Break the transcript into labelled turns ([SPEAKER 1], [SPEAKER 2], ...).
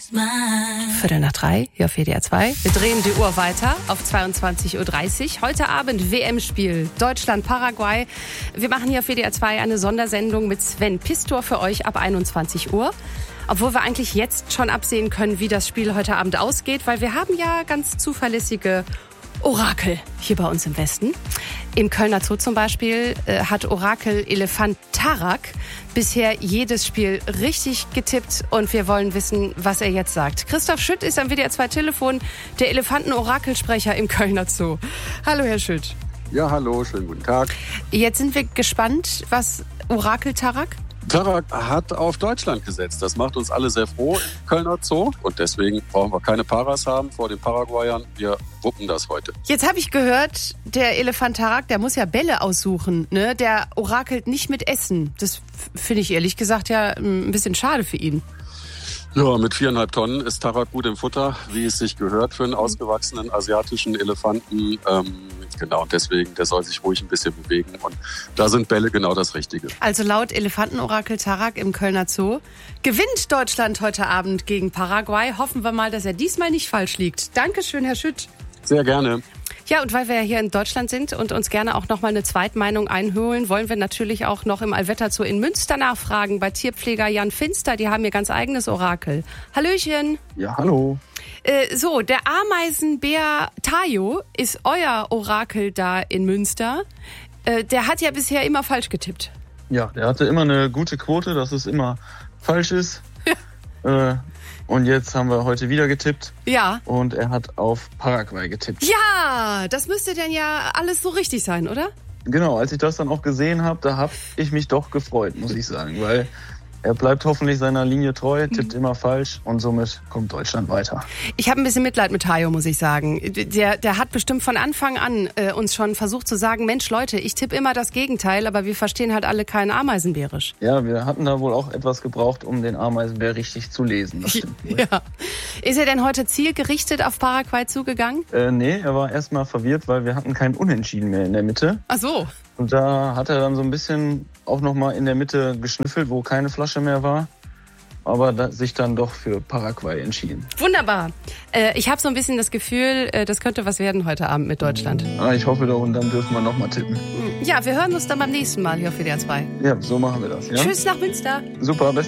[SPEAKER 1] Viertel nach 3, hier auf WDR 2. Wir drehen die Uhr weiter auf 22.30 Uhr. Heute Abend WM-Spiel Deutschland-Paraguay. Wir machen hier auf WDR 2 eine Sondersendung mit Sven Pistor für euch ab 21 Uhr. Obwohl wir eigentlich jetzt schon absehen können, wie das Spiel heute Abend ausgeht, weil wir haben ja ganz zuverlässige Orakel hier bei uns im Westen. Im Kölner Zoo zum Beispiel hat Orakel Elefant Tarak bisher jedes Spiel richtig getippt und wir wollen wissen, was er jetzt sagt. Christoph Schütt ist am WDR 2 Telefon, der Elefanten-Orakelsprecher im Kölner Zoo. Hallo, Herr Schütt.
[SPEAKER 2] Ja, hallo, schönen guten Tag.
[SPEAKER 1] Jetzt sind wir gespannt, was Orakel Tarak?
[SPEAKER 2] Tarak hat auf Deutschland gesetzt. Das macht uns alle sehr froh im Kölner Zoo. Und deswegen brauchen wir keine Paras haben vor den Paraguayern. Wir wuppen das heute.
[SPEAKER 1] Jetzt habe ich gehört, der Elefant Tarak, der muss ja Bälle aussuchen. Ne? Der orakelt nicht mit Essen. Das finde ich ehrlich gesagt ja ein bisschen schade für ihn.
[SPEAKER 2] Ja, mit 4,5 Tonnen ist Tarak gut im Futter, wie es sich gehört für einen ausgewachsenen asiatischen Elefanten. Genau, und deswegen, der soll sich ruhig ein bisschen bewegen. Und da sind Bälle genau das Richtige.
[SPEAKER 1] Also laut Elefantenorakel Tarak im Kölner Zoo gewinnt Deutschland heute Abend gegen Paraguay. Hoffen wir mal, dass er diesmal nicht falsch liegt. Dankeschön, Herr Schütt.
[SPEAKER 2] Sehr gerne.
[SPEAKER 1] Ja, und weil wir ja hier in Deutschland sind und uns gerne auch noch mal eine Zweitmeinung einholen, wollen wir natürlich auch noch im Allwetter Zoo in Münster nachfragen bei Tierpfleger Jan Finster. Die haben ihr ganz eigenes Orakel. Hallöchen.
[SPEAKER 3] Ja, hallo.
[SPEAKER 1] So, der Ameisenbär Tayo ist euer Orakel da in Münster. Der hat ja bisher immer falsch getippt.
[SPEAKER 3] Ja, der hatte immer eine gute Quote, dass es immer falsch ist. Ja. Und jetzt haben wir heute wieder getippt.
[SPEAKER 1] Ja.
[SPEAKER 3] Und er hat auf Paraguay getippt.
[SPEAKER 1] Ja, das müsste dann ja alles so richtig sein, oder?
[SPEAKER 3] Genau, als ich das dann auch gesehen habe, da habe ich mich doch gefreut, muss ich sagen. Weil er bleibt hoffentlich seiner Linie treu, tippt immer falsch und somit kommt Deutschland weiter.
[SPEAKER 1] Ich habe ein bisschen Mitleid mit Tayo, muss ich sagen. Der hat bestimmt von Anfang an uns schon versucht zu sagen, Mensch Leute, ich tippe immer das Gegenteil, aber wir verstehen halt alle keinen Ameisenbärisch.
[SPEAKER 3] Ja, wir hatten da wohl auch etwas gebraucht, um den Ameisenbär richtig zu lesen. Das stimmt wohl.
[SPEAKER 1] Ja. Ist er denn heute zielgerichtet auf Paraguay zugegangen?
[SPEAKER 3] Nee, er war erstmal verwirrt, weil wir hatten kein Unentschieden mehr in der Mitte.
[SPEAKER 1] Ach so.
[SPEAKER 3] Und da hat er dann so ein bisschen auch nochmal in der Mitte geschnüffelt, wo keine Flasche mehr war. Aber sich dann doch für Paraguay entschieden.
[SPEAKER 1] Wunderbar. Ich habe so ein bisschen das Gefühl, das könnte was werden heute Abend mit Deutschland.
[SPEAKER 3] Ich hoffe doch, und dann dürfen wir nochmal tippen.
[SPEAKER 1] Ja, wir hören uns dann beim nächsten Mal hier auf WDR 2.
[SPEAKER 3] Ja, so machen wir das. Ja?
[SPEAKER 1] Tschüss nach Münster.
[SPEAKER 3] Super, besten